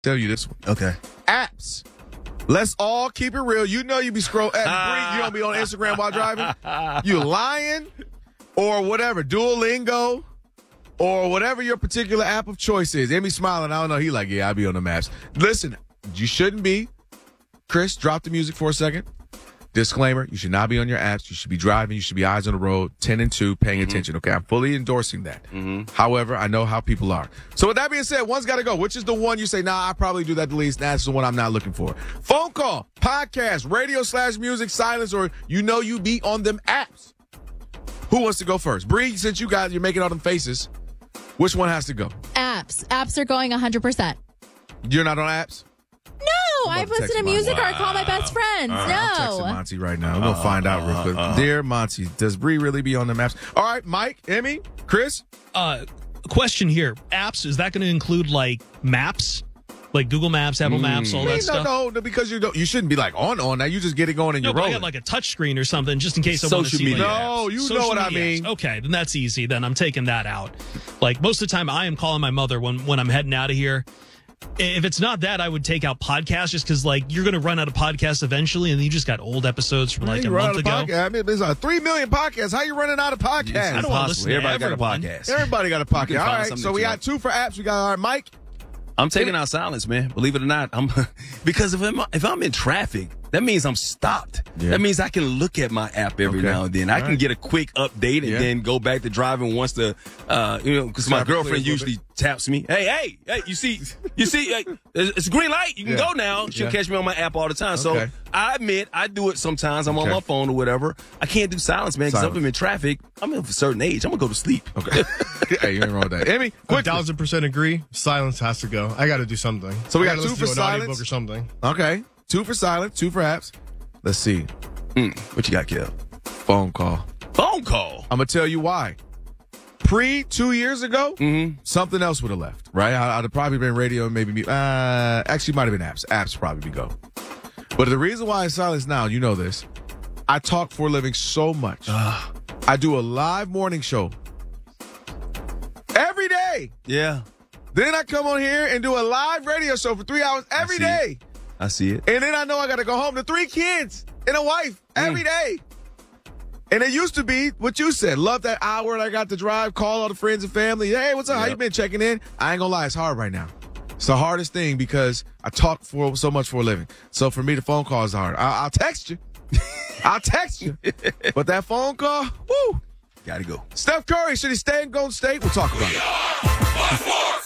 Tell you this one. Okay. Apps. Let's all keep it real. You know you be scrolling. You don't be on Instagram while driving. You lying or whatever. Duolingo or whatever your particular app of choice is. Amy smiling. I don't know. He like, yeah, I be on the maps. Listen, you shouldn't be. Chris, drop the music for a second. Disclaimer, you should not be on your apps. You should be driving. You should be eyes on the road, 10 and 2, paying attention. Okay, I'm fully endorsing that. However, I know how people are. So with that being said, one's got to go. Which is the one you say, nah, I probably do that the least. That's the one I'm not looking for. Phone call, podcast, radio/music, silence, or you be on them apps. Who wants to go first? Bree, since you're making all them faces, which one has to go? Apps. Apps are going 100%. You're not on apps? No, I listen to music or I call my best friends. Right, no. I'm texting Monty right now. We're going to find out real quick. Dear Monty, does Bree really be on the maps? All right, Mike, Emmy, Chris? Question here. Apps, is that going to include, like, maps? Like Google Maps, Apple Maps, all that stuff? No, because you shouldn't be, like, on now. You just get it going and you're rolling. I got, like, a touch screen or something just in case I want to see. Media. No, you know what I mean. Okay, then that's easy. Then I'm taking that out. Like, most of the time, I am calling my mother when I'm heading out of here. If it's not that, I would take out podcasts just because, like, you're going to run out of podcasts eventually, and then you just got old episodes from, like, a month ago. I mean, there's 3 million podcasts. How you running out of podcasts? I don't want to listen to Everybody everyone. got a podcast. Everybody got a podcast. All right, so we got 2 for apps. We got, all right, Mike? I'm taking out silence, man. Believe it or not, because if I'm in traffic, that means I'm stopped. Yeah. That means I can look at my app every now and then. I can get a quick update and then go back to driving once because my girlfriend usually taps me. Hey, you see, hey, it's a green light. You can go now. She'll catch me on my app all the time. So I admit I do it sometimes. I'm on my phone or whatever. I can't do silence, man, because if I'm in traffic, I'm of a certain age. I'm going to go to sleep. Okay. Hey, you ain't wrong with that. Emmy, quick. 1,000% agree. Silence has to go. I got to do something. So we got to 2 listen for to an silence. audiobook or something. Okay. 2 for silence, 2 for apps. Let's see. What you got, Kev? Phone call. Phone call? I'm going to tell you why. 2 years ago, something else would have left, right? I'd have probably been radio and maybe actually might have been apps. Apps probably be go. But the reason why it's silence now, you know this, I talk for a living so much. I do a live morning show every day. Yeah. Then I come on here and do a live radio show for 3 hours every day. I see it. And then I know I got to go home to 3 kids and a wife every day. And it used to be what you said. Love that hour I got to drive, call all the friends and family. Hey, what's up? How you been? Checking in? I ain't going to lie. It's hard right now. It's the hardest thing because I talk for so much for a living. So for me, the phone call is hard. I'll text you. I'll text you. But that phone call, woo. Gotta go. Steph Curry, should he stay in Golden State? We'll talk about it.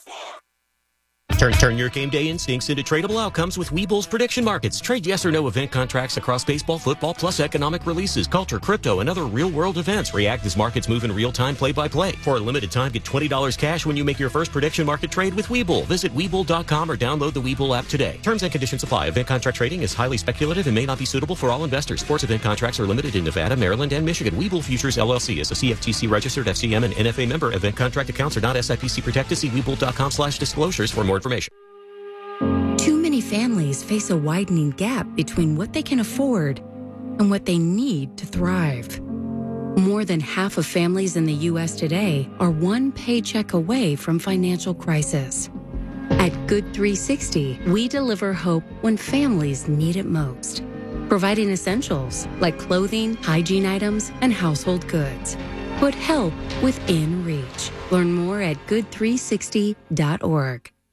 Turn your game day instincts into tradable outcomes with Webull's prediction markets. Trade yes or no event contracts across baseball, football, plus economic releases, culture, crypto, and other real-world events. React as markets move in real time, play-by-play. For a limited time, get $20 cash when you make your first prediction market trade with Webull. Visit Webull.com or download the Webull app today. Terms and conditions apply. Event contract trading is highly speculative and may not be suitable for all investors. Sports event contracts are limited in Nevada, Maryland, and Michigan. Webull Futures LLC is a CFTC-registered FCM and NFA member. Event contract accounts are not SIPC protected. See Webull.com/disclosures for more information. Too many families face a widening gap between what they can afford and what they need to thrive. More than half of families in the U.S. today are one paycheck away from financial crisis. At Good 360, we deliver hope when families need it most, providing essentials like clothing, hygiene items, and household goods. Put help within reach. Learn more at good360.org.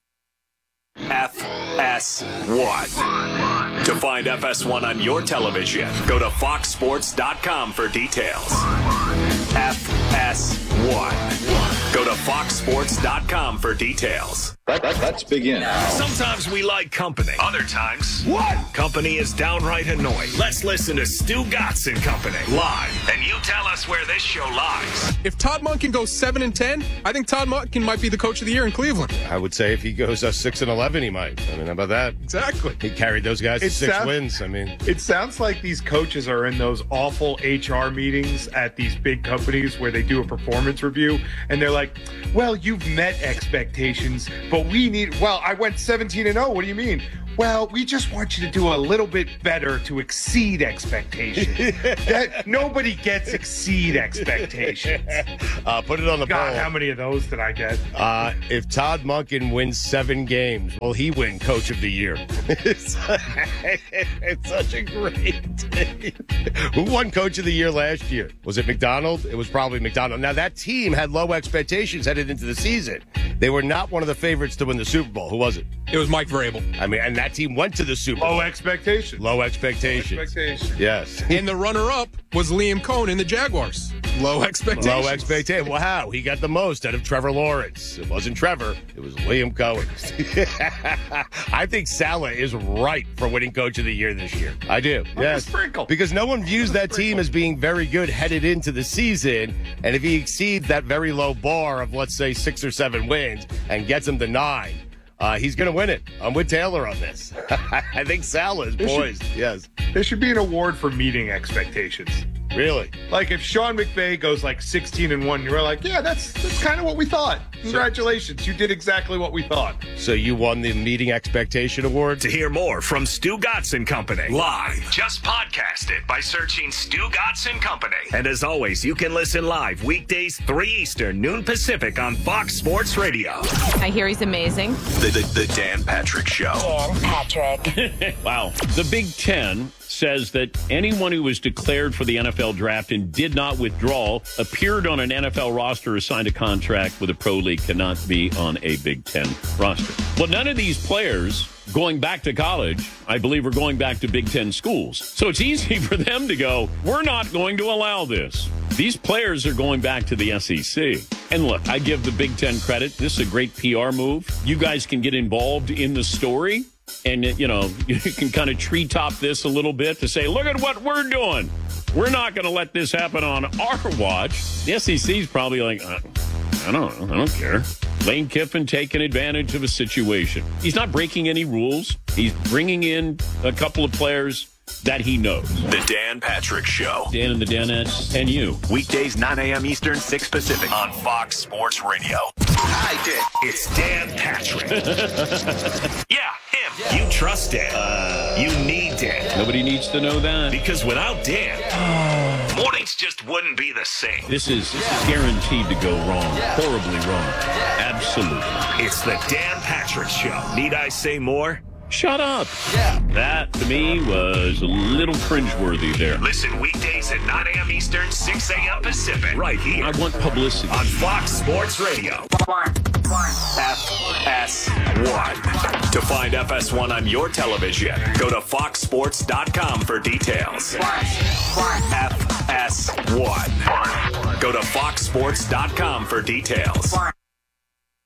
FS1. To find FS1 on your television, go to foxsports.com for details. FS1. Go to foxsports.com for details. Let's begin. Sometimes we like company. Other times, company is downright annoying. Let's listen to Stu Gatz and Company live, and you tell us where this show lies. If Todd Monken goes 7-10, I think Todd Monken might be the coach of the year in Cleveland. I would say if he goes 6-11, he might. I mean, how about that? Exactly. He carried those guys to 6 wins. I mean, it sounds like these coaches are in those awful HR meetings at these big companies where they do a performance review, and they're like, well, you've met expectations, but I went 17-0. What do you mean? Well, we just want you to do a little bit better to exceed expectations. That nobody gets exceed expectations. Put it on the God, poll. how many of those did I get? If Todd Monken wins 7 games, will he win Coach of the Year? It's such a great day. Who won Coach of the Year last year? Was it McDonald? It was probably McDonald. Now, that team had low expectations headed into the season. They were not one of the favorites to win the Super Bowl. Who was it? It was Mike Vrabel. I mean, and that team went to the Super Bowl. Low expectations. Low expectations. Yes. And the runner-up was Liam Cohn in the Jaguars. Low expectations. Low expectations. Wow, he got the most out of Trevor Lawrence. It wasn't Trevor. It was Liam Cohen. I think Saleh is right for winning Coach of the Year this year. I do. Yes. Because no one views that team as being very good headed into the season. And if he exceeds that very low bar of, let's say, 6 or 7 wins and gets them to 9, he's going to win it. I'm with Taylor on this. I think Saleh is poised. Yes. There should be an award for meeting expectations. Really? Like if Sean McVay goes like 16-1, you're like, yeah, that's kind of what we thought. Congratulations, you did exactly what we thought. So you won the meeting expectation award? To hear more from Stu Gatz and Company live, just podcast it by searching Stu Gatz and Company. And as always, you can listen live weekdays 3 Eastern, noon Pacific on Fox Sports Radio. I hear he's amazing. The Dan Patrick Show. Dan Patrick. Wow. The Big Ten says that anyone who was declared for the NFL draft and did not withdraw, appeared on an NFL roster, or signed a contract with a pro league cannot be on a Big Ten roster. Well, none of these players going back to college, I believe, are going back to Big Ten schools. So it's easy for them to go, we're not going to allow this. These players are going back to the SEC. And look, I give the Big Ten credit. This is a great PR move. You guys can get involved in the story. And, you know, you can kind of treetop this a little bit to say, look at what we're doing. We're not going to let this happen on our watch. The SEC's probably like, I don't know. I don't care. Lane Kiffin taking advantage of a situation. He's not breaking any rules. He's bringing in a couple of players that he knows. The Dan Patrick Show. Dan and the Danettes and you. Weekdays 9 a.m. Eastern, 6 Pacific on Fox Sports Radio. Hi, Dan. It's Dan Patrick. Yeah, him. Yeah. You trust Dan. You need Dan. Nobody needs to know that. Because without Dan, mornings just wouldn't be the same. This is guaranteed to go wrong. Horribly wrong. Absolutely. It's the Dan Patrick Show. Need I say more? Shut up. Yeah. That, to me, was a little cringeworthy there. Listen weekdays at 9 a.m. Eastern, 6 a.m. Pacific. Right here. I want publicity. On Fox Sports Radio. FS1. To find FS1 on your television, go to foxsports.com for details. FS1. Go to foxsports.com for details.